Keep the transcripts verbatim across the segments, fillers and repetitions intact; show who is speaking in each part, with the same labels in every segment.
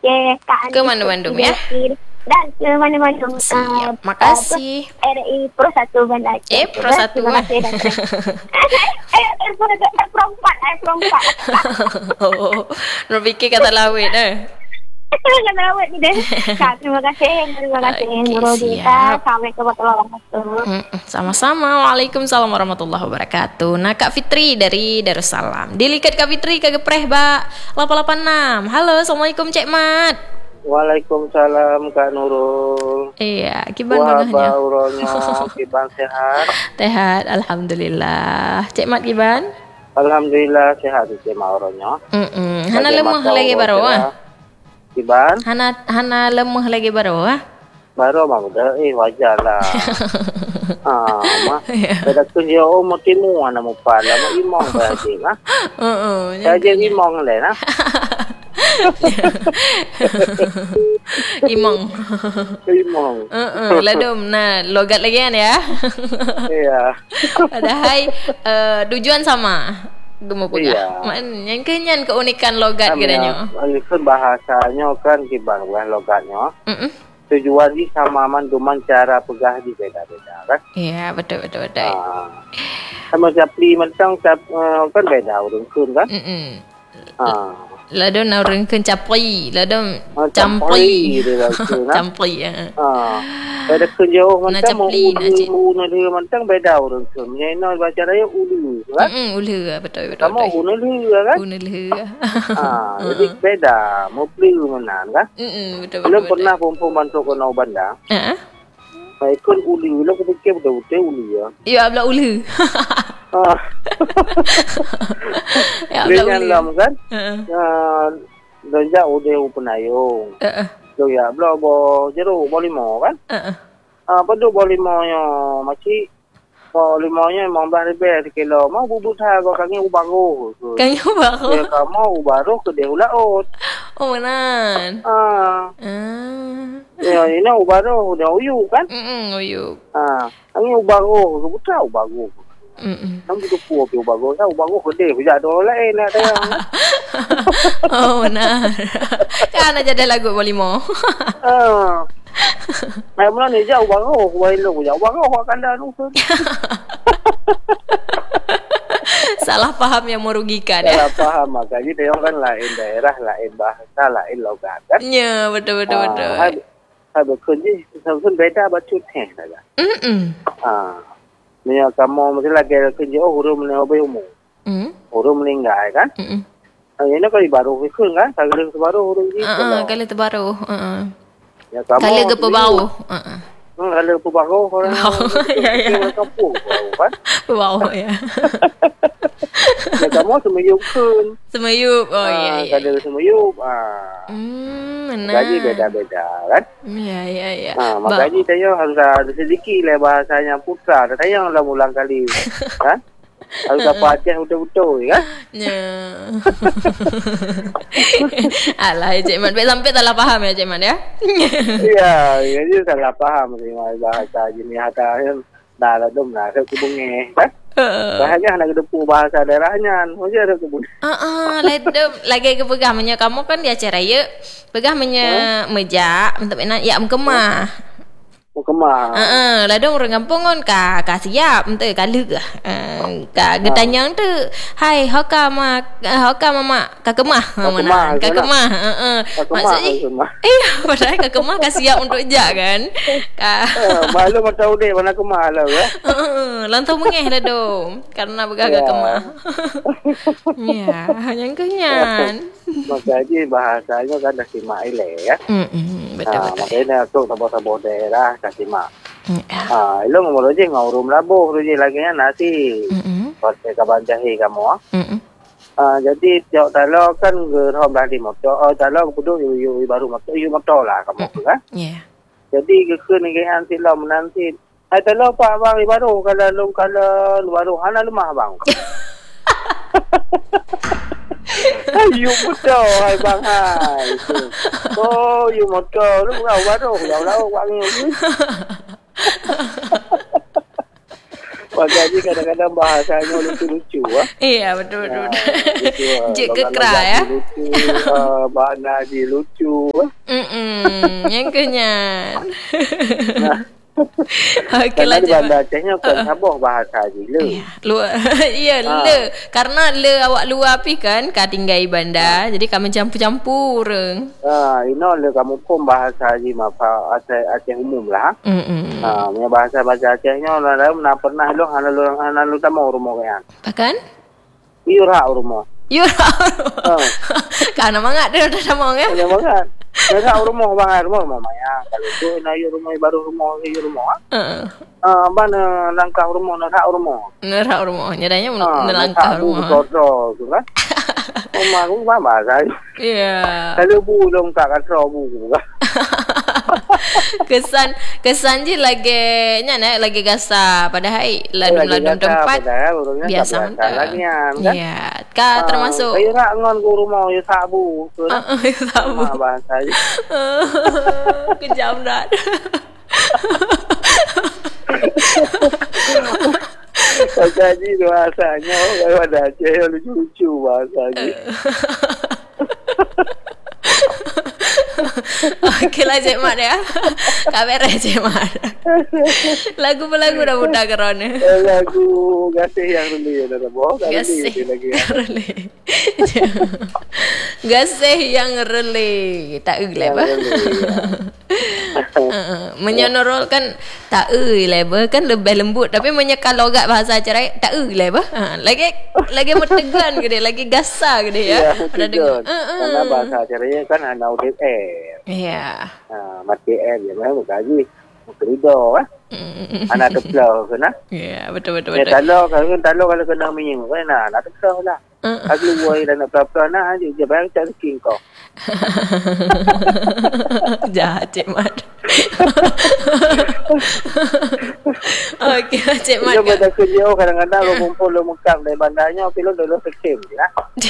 Speaker 1: Aceh, Kak
Speaker 2: Ke mana Bandung ya?
Speaker 1: Dan ke mana-mana.
Speaker 2: Siap, uh, makasih.
Speaker 1: Uh, R I Pro satu Banda Aceh.
Speaker 2: Eh, Pro satu.
Speaker 1: Terima kasih. Eh, eh, Pro empat, eh, Pro empat.
Speaker 2: Oh, nak fikir kata lawit eh.
Speaker 1: Kata lawit ni deh. Kak, terima kasih. Terima kasih.
Speaker 2: Okay,
Speaker 1: Nurul kita. Assalamualaikum warahmatullahi wabarakatuh.
Speaker 2: Sama-sama. Waalaikumsalam warahmatullahi wabarakatuh. Nah, Kak Fitri dari Darussalam. Dilikat Kak Fitri ke gepreh ba lapan lapan enam. Halo, Assalamualaikum Cik Mat.
Speaker 3: Waalaikumsalam Kak Nurul.
Speaker 2: Iya, kiban bangahnya.
Speaker 3: Wah, uronya kiban sehat.
Speaker 2: Sehat, alhamdulillah. Cik Mat kiban?
Speaker 3: Alhamdulillah sehat Cik Mat uronya.
Speaker 2: Heeh. Hana lemah lagi baru ah.
Speaker 3: Kiban?
Speaker 2: Hana hana lemah lagi baru ah.
Speaker 3: Baru mah udah eh wajarlah. Ah, mah. Pada kerja oh mau timu ana mau pala mau imong baje ah.
Speaker 2: Heeh.
Speaker 3: Saja imong le nah.
Speaker 2: Imong.
Speaker 3: Imong.
Speaker 2: Heeh, ladum. Nah, logat lagi kan ya.
Speaker 3: Iya.
Speaker 2: Padahal uh, tujuan sama. Gemuk pegah.
Speaker 3: Iya.
Speaker 2: Man, yang kenyan keunikan logat kiranya.
Speaker 3: Kan bahasanya kan kiban bukan logatnya.
Speaker 2: Heeh.
Speaker 3: Tujuan di sama man cuman cara pegah di beda-beda kan.
Speaker 2: Iya, betul betul betul.
Speaker 3: Ah. Sama capli mentang cap uh, kan beda urang kun kan.
Speaker 2: Heeh.
Speaker 3: Ah.
Speaker 2: Ladon orang ken capri, ladon
Speaker 3: Ah,
Speaker 2: campri.
Speaker 3: dia lah tu, nah.
Speaker 2: Campri ya.
Speaker 3: Ah. Pada kerja
Speaker 2: Nak
Speaker 3: mentang mau
Speaker 2: capli, nak cik.
Speaker 3: ulu dia mentang beda urang kun. Nyena baca raya ulu kan.
Speaker 2: Hmm, ulu betul betul.
Speaker 3: Kamu ulu kan.
Speaker 2: Ulu.
Speaker 3: Ah, jadi beda. Mau beli menan kan.
Speaker 2: Hmm, betul betul.
Speaker 3: Belum pernah perempuan bantu ke nau bandar.
Speaker 2: Heeh.
Speaker 3: Baik kan ulu, lo aku fikir betul-betul ulu ya.
Speaker 2: Ya abla ulu.
Speaker 3: Ah.
Speaker 2: Ya abla ulu.
Speaker 3: Dalam kan.
Speaker 2: Heeh.
Speaker 3: Ah, dan jauh dia penayung.
Speaker 2: Heeh.
Speaker 3: So ya, bela bo jeruk bo lima kan.
Speaker 2: Heeh.
Speaker 3: Ah, pada bo lima nya makcik. Bo lima nya memang dah lebih sekilo. Mau bubut ha bo kaki ubaru.
Speaker 2: Kan yo baru.
Speaker 3: Ya kamu ubaru ke dia ulaut.
Speaker 2: Oh menan.
Speaker 3: Ah.
Speaker 2: Ah.
Speaker 3: Ya ini ubaru udah uyu kan.
Speaker 2: Hmm, uyuk.
Speaker 3: Ah, ini ubaru, kebuta ubaru.
Speaker 2: Hmm.
Speaker 3: Kamu tu puas pi ubaru, tahu ubaru gede, bijak do lain nak dia.
Speaker 2: Oh nah. Kan aja ada lagu bolimo.
Speaker 3: Ah. Mai mula ni jauh ubaru, wai lu jauh ubaru hak kanda nu.
Speaker 2: Salah paham yang merugikan
Speaker 3: Salah
Speaker 2: ya.
Speaker 3: paham makanya dia kan lain daerah, lain bahasa, lain logat kan.
Speaker 2: Ya, betul betul betul.
Speaker 3: Hai hai bekerja, sampai beda bacut teh saja.
Speaker 2: Hmm.
Speaker 3: Ah. Ni kamu mesti lagi kerja oh huruf ni apa umum.
Speaker 2: Hmm.
Speaker 3: Huruf meninggal kan.
Speaker 2: Hmm.
Speaker 3: Ah, ini kali baru fikir kan, kali baru huruf ni.
Speaker 2: Ah, kali terbaru. Heeh.
Speaker 3: Ya kamu.
Speaker 2: Kali ke bawah. Heeh.
Speaker 3: Hmm, kali ke bawah orang.
Speaker 2: Ya ya.
Speaker 3: Kampung kan.
Speaker 2: Bawah ya.
Speaker 3: Ya kamu semuyup kun.
Speaker 2: Semuyup. Oh iya iya.
Speaker 3: Kali semuyup. Ah.
Speaker 2: Hmm, mana?
Speaker 3: Gaji beda-beda kan.
Speaker 2: Ya ya ya.
Speaker 3: Ah, makanya saya harus ada sedikit lah bahasanya putra. Saya yang lah ulang kali. Kan? Harus dapat Aceh betul-betul kan?
Speaker 2: Ya. Alah, Cik Mat. Sampai salah faham ya, Cik Mat ya?
Speaker 3: Iya, jadi salah faham sih bahasa jenis hata dah lah dom lah ke kubunge kan? Bahasanya nak kedepu bahasa daerahnya. Mesti ada kebun.
Speaker 2: Ah, ledem lagi ke pegamnya kamu kan di acara ya. Pegamnya meja, untuk nak ya kemah.
Speaker 3: Mau kemah.
Speaker 2: Heeh, ladong orang kampung kan ka ka siap untuk kalu ke. Eh, ka getanyang tu. Hai, hoka ma hoka mama ka kemah. Mana? Ka kemah. Heeh. Maksudnya iya, padahal ka kemah ka siap untuk ejak kan. Ka
Speaker 3: malu mau tahu deh mana kemah lah ya.
Speaker 2: Heeh, lantau mengeh ladong karena begah ka kemah. Ya, yang kenyan.
Speaker 3: Makanya bahasanya kan dah simak ile ya.
Speaker 2: Hmm, betul
Speaker 3: nah,
Speaker 2: betul.
Speaker 3: Makanya tu sabah-sabah daerah kasih mak.
Speaker 2: Ya.
Speaker 3: Ah, ilo ngomong aja ngaurum labuh ruji lagi nasi.
Speaker 2: Hmm.
Speaker 3: Pakai kaban jahe kamu ah.
Speaker 2: Hmm.
Speaker 3: Ah, jadi tiap talo kan gerom dah di motor. Oh, talo kudu yu yu baru motor, yu motor lah kamu tu kan.
Speaker 2: Ya.
Speaker 3: Jadi ke ni anti lah menanti. Hai talo pak bang baru kalau lu kalau baru hana lemah bang. You betul hai bang hai. Oh, you motor lu ngau baru, ngau lau wangi. Makanya kadang-kadang bahasanya lucu-lucu ah.
Speaker 2: Iya, betul betul.
Speaker 3: Lucu.
Speaker 2: Je kekra ya.
Speaker 3: Lucu, uh, bahana di lucu.
Speaker 2: Hmm, yang kenyan. Okey
Speaker 3: Karena
Speaker 2: lah
Speaker 3: di
Speaker 2: Cik
Speaker 3: Banda
Speaker 2: Mat.
Speaker 3: Acehnya bukan sabah bahasa je le.
Speaker 2: Ya, luar. Iya,
Speaker 3: Ha.
Speaker 2: le. Karena le awak luar pi kan, ka tinggal bandar. Jadi kami campur-campur.
Speaker 3: Ah, ino le kamu pun bahasa je mapa Aceh Aceh umum lah.
Speaker 2: Hmm.
Speaker 3: Ah, punya bahasa bahasa Acehnya lah nak pernah lu ana lu ana lu tamu rumah kan.
Speaker 2: Bahkan
Speaker 3: Iura rumah.
Speaker 2: you
Speaker 3: Ha.
Speaker 2: Karena mangat dia dah sama ya.
Speaker 3: Ada banget. Ada rumah bang rumah rumah maya. Kalau tu na yo rumah baru rumah yo rumah.
Speaker 2: Heeh.
Speaker 3: Ah, bana langkah rumah nak rumah.
Speaker 2: Nerak rumah. Nyadanya
Speaker 3: Ah,
Speaker 2: melangkah rumah.
Speaker 3: Kotor tu kan. Rumah aku apa bahasa.
Speaker 2: Ya.
Speaker 3: Kalau bu dong tak kata bu kan.
Speaker 2: kesan kesan je lagi nyana lagi gasa padahal ladum-ladum tempat biasa
Speaker 3: lagi kan.
Speaker 2: Ya, ka termasuk
Speaker 3: Ayo nak ngon ku rumah yo sabu.
Speaker 2: uh, uh, tahu.
Speaker 3: Bahasa je.
Speaker 2: Kejam dah.
Speaker 3: Jadi bahasanya kalau ada Aceh lucu-lucu bahasanya.
Speaker 2: Okeylah Cik Mat ya. Kak beres Cik Mat. Lagu pelagu dah mudah kerana.
Speaker 3: Lagu Gasih yang rendah ya dah boh.
Speaker 2: Gasih
Speaker 3: lagi.
Speaker 2: yang relay. Gasih yang relay. Tak eg lah bah. Menyonorol kan tak eg lah bah. Kan lebih lembut. Tapi menyekal logat bahasa cerai tak eg lah bah. Lagi lagi metegan ke dia. Lagi gasar ke dia ya.
Speaker 3: Ada dengar. Karena bahasa cerai kan anak udah air.
Speaker 2: Ya.
Speaker 3: Ha, mati air je. Memang gaji. Kerido ah. Anak teplau kena.
Speaker 2: Ya, betul betul
Speaker 3: Ya
Speaker 2: betul.
Speaker 3: talo kalau talo kalau kena menying kan anak teplau lah. Aku buai dan nak pelak nak aja je bayang cari king kau.
Speaker 2: Jahat Cik Mat. Okey Cik Mat.
Speaker 3: Dia pada kerja kadang-kadang lo kumpul lo mekam dari bandarnya pilih dulu sekim lah.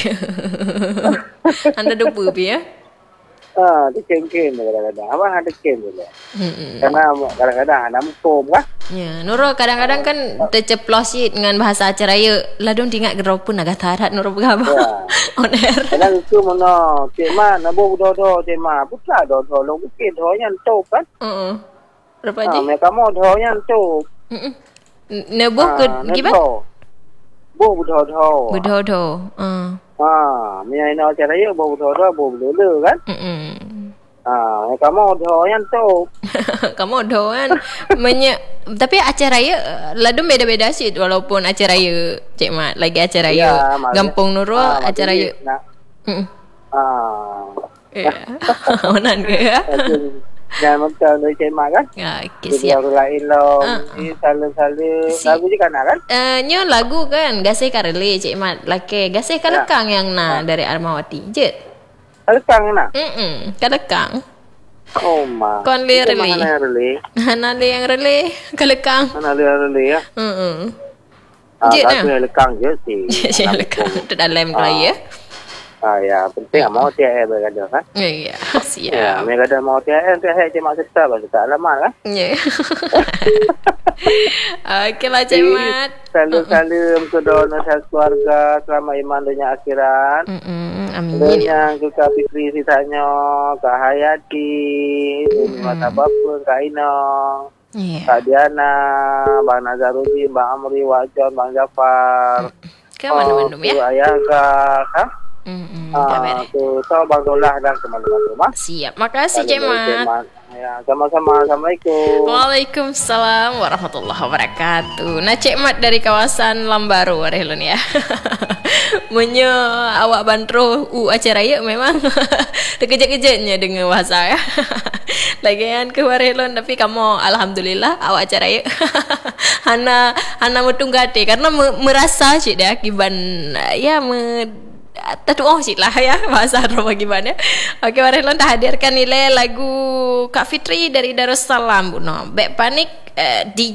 Speaker 2: Anda dupa pi ya?
Speaker 3: Ah, dia kem-kem kadang-kadang. Abang ada kem dulu.
Speaker 2: Hmm.
Speaker 3: Karena kadang-kadang anak mukum kan.
Speaker 2: Ya, Nurul kadang-kadang kan terceplosit dengan bahasa acara raya. Ladung tingat gerau pun agak tarat Nurul berapa.
Speaker 3: Ya.
Speaker 2: On air.
Speaker 3: Kadang itu mana cik mak nak bawa dodo cik mak. Putra dodo lo mungkin doanya top kan.
Speaker 2: Heeh. Berapa
Speaker 3: Ah,
Speaker 2: je?
Speaker 3: mereka mau doanya top.
Speaker 2: Heeh. Nebuh ke gimana?
Speaker 3: Bawa dodo.
Speaker 2: Berdodo. Hmm.
Speaker 3: Ha, mina ina acara raya bawa dodo bawa lele kan.
Speaker 2: Hmm.
Speaker 3: Ah, mereka mau doanya top.
Speaker 2: Kamu dah kan menye tapi acara raya ladum beda-beda sih walaupun acara raya Cik Mat lagi acara raya
Speaker 3: Ya,
Speaker 2: Gampung Nurul
Speaker 3: ah,
Speaker 2: acara raya.
Speaker 3: nak.
Speaker 2: Hmm.
Speaker 3: Ah.
Speaker 2: Ya. Onan ke ya?
Speaker 3: Jangan macam dari cik mak kan.
Speaker 2: Ya, okey
Speaker 3: Dia
Speaker 2: siap.
Speaker 3: orang lain lo.
Speaker 2: Ah.
Speaker 3: Ni salah-salah.
Speaker 2: Si-
Speaker 3: Lagu je kan kan?
Speaker 2: Eh, nyo lagu kan Gasih Karele Cik Mat laki Gasih Kalekang yang na dari Almawati je.
Speaker 3: Alkang nak.
Speaker 2: Hmm. Kalekang.
Speaker 3: Oh mak.
Speaker 2: Kon le
Speaker 3: Itu
Speaker 2: rele.
Speaker 3: Mana yang rele?
Speaker 2: Hana le yang rele Kalekang.
Speaker 3: Mana le rele ya?
Speaker 2: Hmm.
Speaker 3: Ah,
Speaker 2: Je
Speaker 3: tapi
Speaker 2: nah.
Speaker 3: lekang je si.
Speaker 2: Je Kalekang tu dalam raya.
Speaker 3: Ah ya, penting mau tiap air berkata kan.
Speaker 2: Ya,
Speaker 3: Ya,
Speaker 2: siap.
Speaker 3: mereka kata mau tiap air, tiap air cik mak serta bah tak alamat kan.
Speaker 2: Ya. Okeylah Cik Mat.
Speaker 3: Salam-salam ke dona keluarga selamat iman dunia akhirat.
Speaker 2: Mm-mm, amin.
Speaker 3: Yang ke Kak Fikri sisanya, Kak Hayati, Umi Mata Bapa, Kak Inong,
Speaker 2: Ya.
Speaker 3: Kak Diana, Bang Nazarudin, Bang Amri, Wajon, Bang Jafar.
Speaker 2: Ke mana-mana ya?
Speaker 3: Ke Ayah Kak, ha?
Speaker 2: Mm-mm,
Speaker 3: Ah,
Speaker 2: dah beres.
Speaker 3: ke Tau Bang Dolah dan teman-teman rumah.
Speaker 2: Siap. Makasih Cik Mat.
Speaker 3: Ya, sama-sama. Assalamualaikum.
Speaker 2: Waalaikumsalam warahmatullahi wabarakatuh. Nah Cik Mat dari kawasan Lambaru Warhelon ya. Menye awak bantro u acara raya memang terkejut-kejutnya dengan bahasa ya. Lagian ke Warhelon tapi kamu alhamdulillah awak acara raya. Hana hana metunggate karena me, merasa cik dah kiban ya me Tatu oh sih lah ya bahasa Arab bagaimana. Okey Warhelon dah hadirkan nilai lagu Kak Fitri dari Darussalam. No, Back Panik uh, di